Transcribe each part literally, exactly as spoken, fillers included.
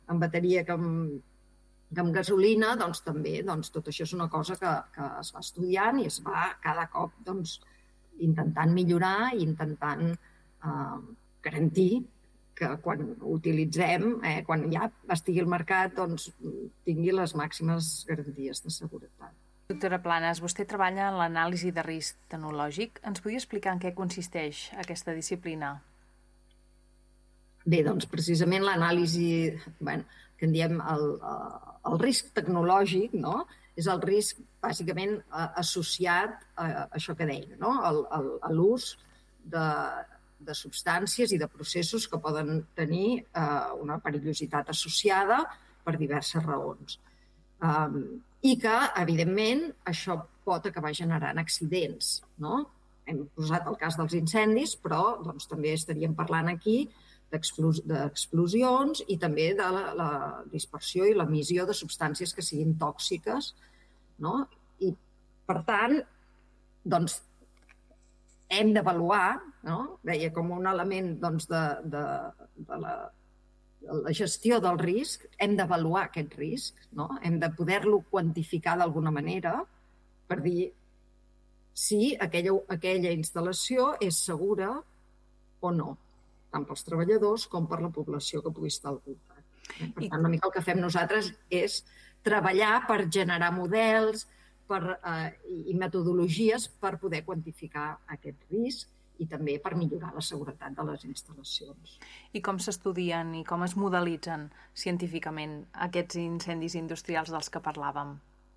en bateria que amb, que amb gasolina, doncs també doncs, tot això és una cosa que, que es va estudiant i es va cada cop doncs, intentant millorar i intentant eh, garantir que quan ho utilitzem, eh, quan ja estigui al mercat, doncs tingui les màximes garanties de seguretat. Doctora Planes, vostè treballa en l'anàlisi de risc tecnològic. Ens podria explicar en què consisteix aquesta disciplina? Bé, doncs precisament l'anàlisi, bueno, que en diem el, el risc tecnològic, no? És el risc bàsicament associat a això que deia, no? A l'ús de, de substàncies i de processos que poden tenir eh, una perillositat associada per diverses raons. Um, I que, evidentment, això pot acabar generant accidents, no? Hem posat el cas dels incendis, però doncs, també estaríem parlant aquí d'explosions i també de la, la dispersió i l'emissió de substàncies que siguin tòxiques, no? I, per tant, doncs, hem d'avaluar, no? Deia, com un element doncs, de, de, de, la, de la gestió del risc, hem d'avaluar aquest risc, no? Hem de poder-lo quantificar d'alguna manera per dir si aquella, aquella instal·lació és segura o no, tant pels treballadors com per la població que pugui estar al voltant. Per tant, una mica el que fem nosaltres és treballar per generar models per, eh, i metodologies per poder quantificar aquest risc i també per millorar la seguretat de les instal·lacions. I com s'estudien i com es modelitzen científicament aquests incendis industrials dels que parlàvem?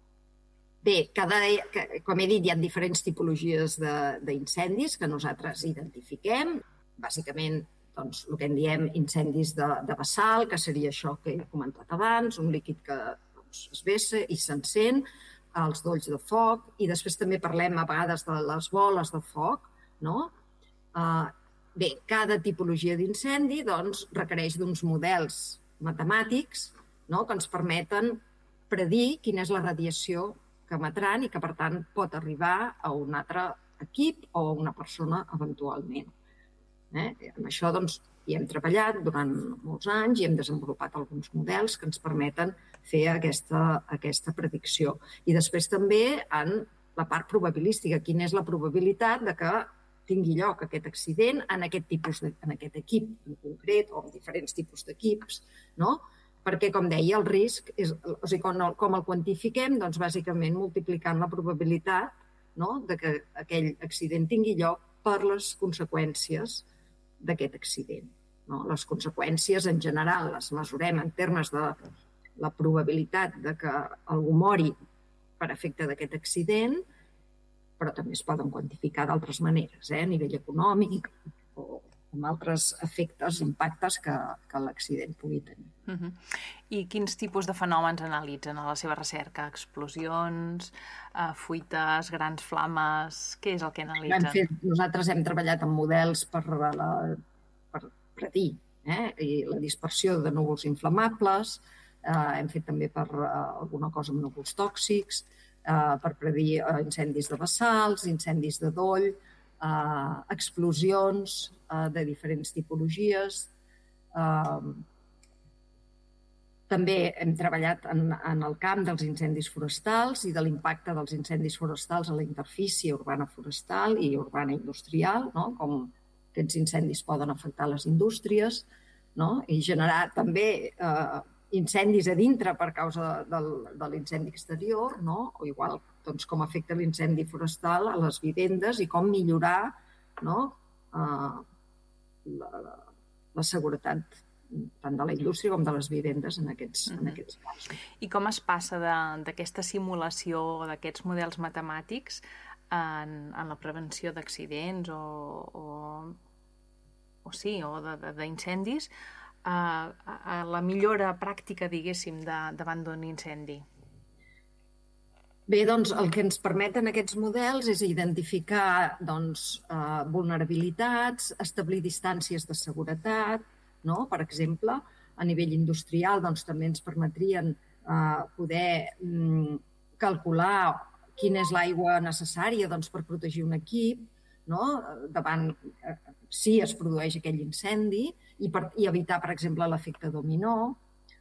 Bé, cada, com he dit, hi ha diferents tipologies d'incendis que nosaltres identifiquem. Bàsicament, doncs, el que en diem incendis de, de bassal, que seria això que he comentat abans, un líquid que doncs, es vessa i s'encén, els dolls de foc, i després també parlem a vegades de les boles de foc, no? Uh, bé, cada tipologia d'incendi doncs, requereix d'uns models matemàtics, no? Que ens permeten predir quina és la radiació que emetran i que, per tant, pot arribar a un altre equip o a una persona eventualment. Eh? Amb això doncs, hi hem treballat durant molts anys i hem desenvolupat alguns models que ens permeten fer aquesta, aquesta predicció. I després també en la part probabilística, quina és la probabilitat de que tingui lloc aquest accident en aquest, tipus de, en aquest equip en concret o en diferents tipus d'equips, no? Perquè, com deia, el risc, és, o sigui, com el, com el quantifiquem, doncs bàsicament multiplicant la probabilitat, no? De que aquell accident tingui lloc per les conseqüències d'aquest accident. No? Les conseqüències, en general, les mesurem en termes de la probabilitat de que algú mori per efecte d'aquest accident, però també es poden quantificar d'altres maneres, eh? A nivell econòmic o amb altres efectes, impactes que, que l'accident pugui tenir. Uh-huh. I quins tipus de fenòmens analitzen a la seva recerca? Explosions, uh, fuites, grans flames... Què és el que analitzen? Hem fet, nosaltres hem treballat amb models per, la, per predir eh? I la dispersió de núvols inflamables, eh, hem fet també per uh, alguna cosa amb núvols tòxics, eh, per predir uh, incendis de bassals, incendis de doll, Uh, explosions uh, de diferents tipologies. Uh, també hem treballat en, en el camp dels incendis forestals i de l'impacte dels incendis forestals a la interfície urbana forestal i urbana industrial, no? Com aquests incendis poden afectar les indústries, no? I generar també uh, incendis a dintre per causa de, de, de l'incendi exterior, no? O igual doncs, com afecta l'incendi forestal a les vivendes i com millorar, no? uh, la, la seguretat tant de la indústria com de les vivendes en aquests, mm-hmm. en aquests casos. I com es passa d'aquesta simulació o d'aquests models matemàtics en, en la prevenció d'accidents o, o, o, sí, o d'incendis a, a la millora pràctica, diguéssim, de, davant d'un incendi? Bé, doncs el que ens permeten aquests models és identificar doncs, eh, vulnerabilitats, establir distàncies de seguretat, no? Per exemple, a nivell industrial doncs, també ens permetrien eh, poder mm, calcular quina és l'aigua necessària doncs, per protegir un equip, no? Davant eh, si es produeix aquell incendi i, per, i evitar, per exemple, l'efecte dominó.